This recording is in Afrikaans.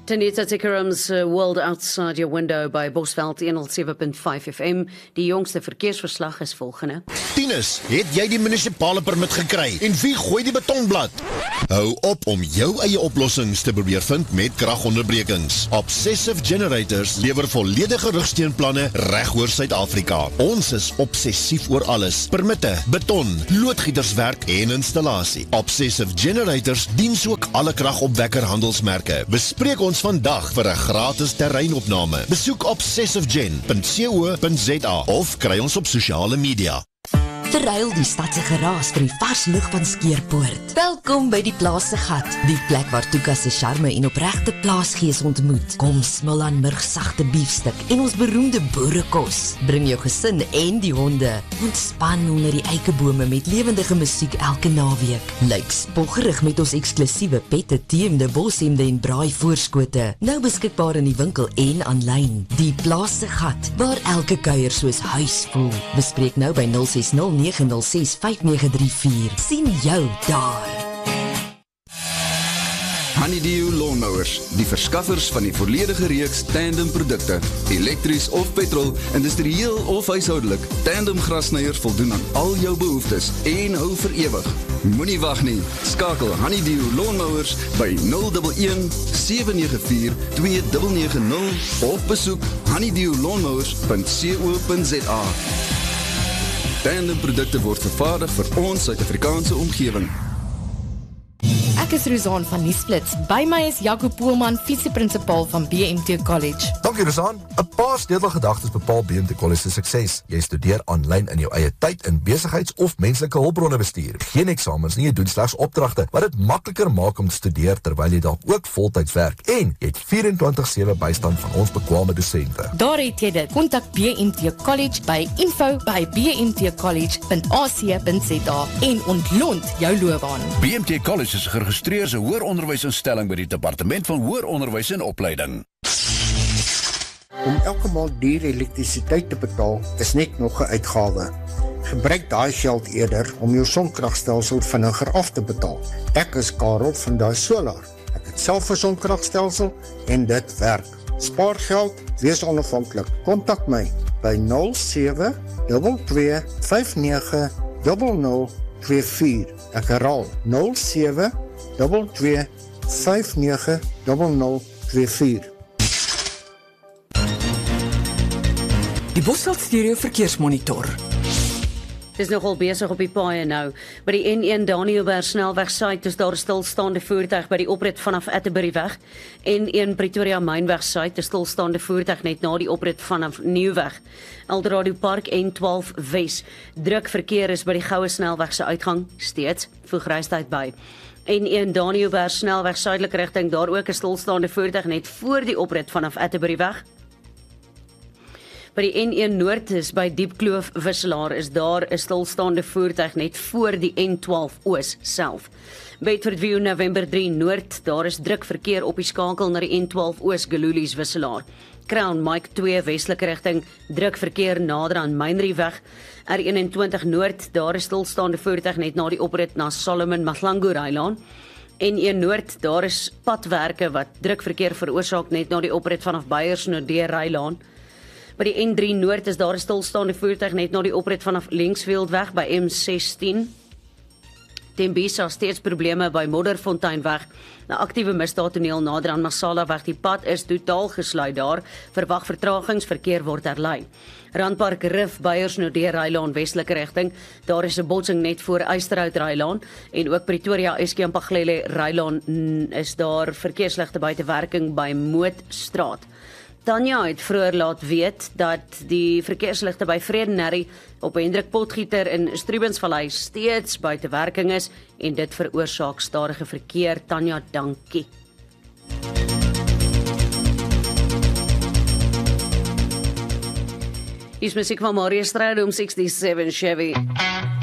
Tanita Tikarams World Outside Your Window by Bosveld 107.5 FM. Die jongste verkeersverslag is volgende. Tinus, het jy die munisipale permit gekry? En wie gooi die betonblad? Hou op om jou eie oplossings te probeer vind met kragonderbrekings. Obsessive Generators lewer volledige rugsteunplanne reg oor Suid-Afrika. Ons is obsessief oor alles. Permitte, beton, loodgieterswerk en installasie. Obsessive Generators diens ook alle kragopwekker handelsmerke. Bespreek ons vandag vir 'n gratis terreinopname. Besoek obsessivegen.co.za of kry ons op sosiale media. Verruil die stadse geraas vir die vars lug van Skeerpoort. Welkom by die Plaas se Gat, die plek waar Tuka se charme en opregte plaasgees ontmoet. Kom smil aan murgsagte biefstuk en ons beroemde boerekos. Bring jou gesin en die honde. Ontspan onder die eikebome met lewendige musiek elke naweek. Lyk spoggerig met ons eksklusiewe pette, teemde, boshemde en braai voorskote. Nou beskikbaar in die winkel en aanlyn. Die Plaas se Gat, waar elke kuier soos huis voel. Bespreek nou by 060-906-5934. Sien jou daar. Honeydew Lawnmowers, die verskaffers van die volledige reeks tandem produkte, elektries of petrol, industrieel of huishoudelik. Tandem grassnyers voldoen aan al jou behoeftes en hou vir ewig. Moenie wag nie, skakel Honeydew Lawnmowers by 011-794-2990 of besoek honeydewlawnmowers.co.za. Tandem produkte word vervaardig vir ons Suid-Afrikaanse omgewing. Ek is Rosanne van Nuusflits. By my is Jaco Poelman, visieprinsipal van BMT College. Dankie Rosanne. 'n Paar sleutelgedagtes bepaal BMT College se sukses. Jy studeer aanlyn in jou eie tyd in besigheids- of menslike hulpbronne bestuur. Geen eksamens nie, jy doen slegs opdragte, wat dit makliker maak om te studeer terwyl jy dalk ook voltyds werk. En jy het 24/7 bystand van ons bekwame dosente. Daar het jy dit. Kontak BMT College by info@bmtcollege.ac.za en ontlont jou loopbaan. BMT College is geregistreerde hoëronderwysinstelling by die Departement van Hoër Onderwys en Opleiding. Om elke maand duur elektrisiteit te betaal is net nog 'n uitgawe. Gebruik daai geld eerder om jou sonkragstelsel vinniger af te betaal. Ek is Karel van Daai Solar. Ek het self 'n sonkragstelsel en dit werk. Spaar geld, wees onafhanklik. Kontak my by 0722590024. Ek herhaal 0722590024. Die Bosveld Stereo Verkeersmonitor. Dis nogal besig op die paaie nou. By die N1 Daniëlberg snelweg suid is daar 'n stilstaande voertuig by die oprit vanaf Atterbury-weg. N1 Pretoria Mynweg suid is stilstaande voertuig net na die oprit vanaf Nieuwweg. Eldorado Park N12 Wes. Druk verkeer is by die Goue snelweg se uitgang steeds voeg reistyd by. N1 Daniëlberg snelweg suidelike rigting, daar ook 'n stilstaande voertuig net voor die oprit vanaf Atterbury-weg. By die N1 Noord is by Diepkloof Wisselaar is daar 'n stilstaande voertuig net voor die N12 Oos self. Bedfordview November 3 Noord, daar is druk verkeer op die skakel na die N12 Oos Gelulies Wisselaar. Crown Mike 2 westelike rigting, druk verkeer nader aan Mynrieweg. R21 Noord, daar is stilstaande voertuig net na die oprit na Solomon Mahlangu Rylaan. N1 Noord, daar is padwerke wat druk verkeer veroorsaak net na die oprit vanaf Beyers Noordeur Rylaan. By die N3 Noord is daar 'n stilstaande voertuig net na die oprit vanaf Linksfieldweg by M16. Tembisa steeds probleme by Modderfonteinweg. 'n Aktiewe misdaadtoneel nader aan Masalaweg. Die pad is totaal gesluit daar. Verwag vertragings, verkeer word herlei. Randpark Rif Beyers Noordeur Rylaan westelike rigting. Daar is 'n botsing net voor Eysterhout Rylaan en ook Pretoria Eskempaglele Rylaan is daar verkeersligte buite werking by Mootstraat. Tanya het vroeër laat weet dat die verkeersligte by Vredenary op Hendrik Potgieter in Strubensvallei steeds buite werking is en dit veroorsaak stadige verkeer. Tanya, dankie. Hier is musiek van Mario Strydom 67 Chevy.